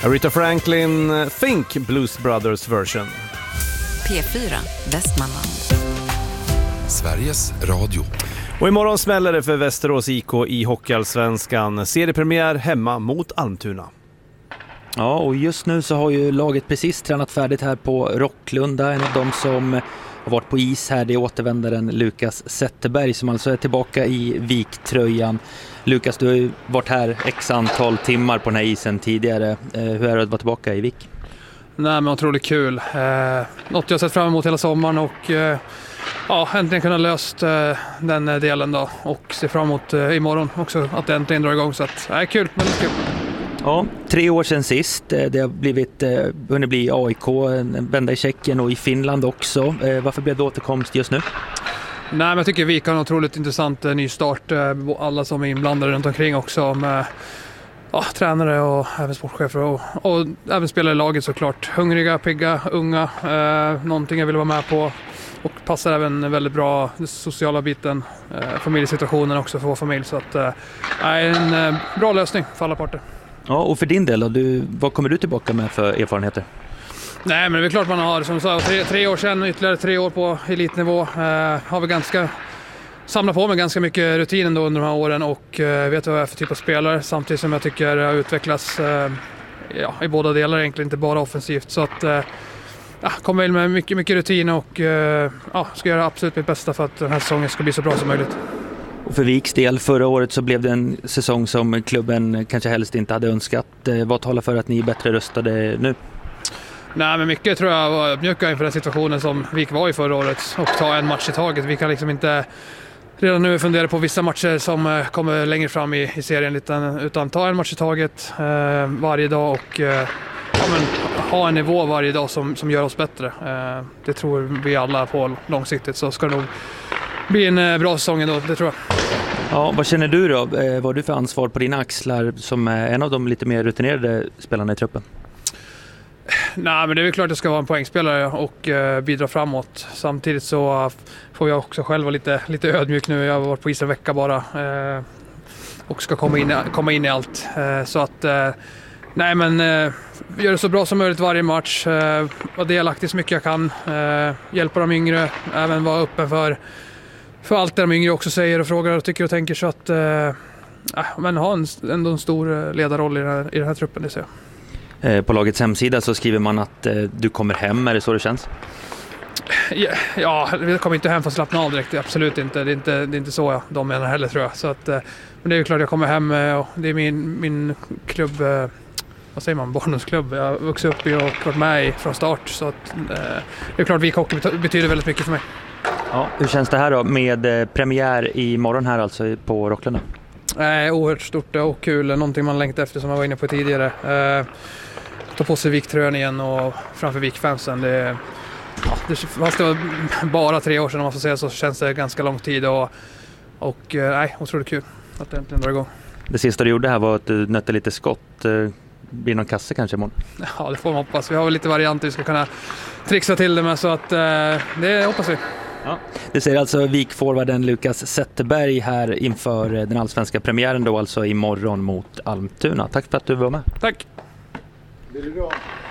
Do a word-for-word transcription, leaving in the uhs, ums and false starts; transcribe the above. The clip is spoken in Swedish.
Aretha Franklin, Think Blues Brothers version. P fyra, Västmanland. Sveriges Radio. Och imorgon smäller det för Västerås I K i Hockeyallsvenskan. Seriepremiär hemma mot Almtuna. Ja, och just nu så har ju laget precis tränat färdigt här på Rocklunda. En av dem som har varit på is här, det är återvändaren Lukas Zetterberg som alltså är tillbaka i viktröjan. Lukas, du har ju varit här x antal timmar på den här isen tidigare. Hur är det att vara tillbaka i Vik? Nej, men otroligt kul. Eh, något jag sett fram emot hela sommaren och eh, ja, äntligen kunna löst eh, den delen då och se fram emot eh, imorgon också att det äntligen drar igång, så att det är kul, väldigt kul. Ja, tre år sedan sist. Det har blivit, eh, hunnit bli A I K, en vända i Tjeckien och i Finland också. Eh, varför blev det återkomst just nu? Nej, men jag tycker Vik har en otroligt intressant eh, ny start. Eh, alla som är inblandade runt omkring också med ja, tränare och även sportchefer och, och även spelare i laget såklart. Hungriga, pigga, unga. Eh, någonting jag vill vara med på. Och passar även väldigt bra den sociala biten, eh, familjesituationen också för vår familj. Så att eh, en eh, bra lösning för alla parter. Ja, och för din del då, du, vad kommer du tillbaka med för erfarenheter? Nej, men det är klart man har, som sa, tre, tre år sedan, ytterligare tre år på elitnivå. Eh, har vi ganska samlat på mig ganska mycket rutin ändå under de här åren och eh, vet vad jag är för typ av spelare. Samtidigt som jag tycker jag utvecklas eh, ja, i båda delar egentligen, inte bara offensivt. Så att eh, ja, kommer väl med mycket, mycket rutin och eh, ja, ska göra absolut mitt bästa för att den här säsongen ska bli så bra som möjligt. Och för Viks del, förra året så blev det en säsong som klubben kanske helst inte hade önskat. Vad talar för att ni är bättre röstade nu? Nej, men mycket tror jag var mjuka inför den situationen som Vik var i förra året och ta en match i taget. Vi kan liksom inte redan nu fundera på vissa matcher som kommer längre fram i, i serien utan, utan ta en match i taget eh, varje dag och eh, ja, men, ha en nivå varje dag som, som gör oss bättre. Eh, det tror vi alla på långsiktigt, så ska det nog bli en eh, bra säsong ändå, det tror jag. Ja, vad känner du då? Eh, vad har du för ansvar på dina axlar som är en av de lite mer rutinerade spelarna i truppen? Nej, men det är väl klart att jag ska vara en poängspelare och eh, bidra framåt. Samtidigt så uh, får jag också själv vara lite, lite ödmjuk nu. Jag har varit på is en vecka bara eh, och ska komma in, komma in i allt. Eh, så att, eh, nej men eh, gör det så bra som möjligt varje match. Eh, vara delaktig så mycket jag kan. Eh, hjälpa de yngre, även vara öppen för, för allt det de yngre också säger och frågar och tycker och tänker. Så att eh, men ha en, ändå en stor ledarroll i den här, i den här truppen, det ser jag. På lagets hemsida så skriver man att eh, du kommer hem, är det så det känns? Ja, ja, vi kommer inte hem för att slappna av direkt, absolut inte. Det är inte, det är inte så jag, de menar heller tror jag. Så att, eh, men det är ju klart jag kommer hem och det är min, min klubb, eh, vad säger man, barndomsklubb. Jag har vuxit upp i och varit med i från start. Så att, eh, det är klart Vik Hockey betyder väldigt mycket för mig. Ja, hur känns det här då med eh, premiär i morgon här alltså på Rocklunda? Eh, oerhört stort och kul, någonting man längtar efter som jag var inne på tidigare. Eh, ta på sig Viktrön igen och framför Vikfansen. Det, ja, det, fast det var bara tre år sedan om man får säga så, känns det ganska lång tid och, och nej, otroligt kul att det äntligen drar igång. Det sista du gjorde här var att du nötte lite skott. Blir någon kasse kanske imorgon? Ja, det får man hoppas. Vi har väl lite varianter vi ska kunna trixa till det med, så att det hoppas vi. Ja. Det säger alltså Vikforwarden Lukas Zetterberg här inför den allsvenska premiären då, alltså imorgon mot Almtuna. Tack för att du var med. Tack. Det är bra.